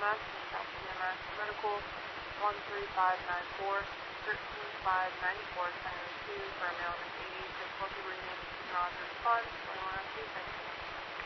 EMS and South EMS Medical 13594, 13594, 1002 for a male age 80, difficulty breathing, do not respond, 2102, thank you.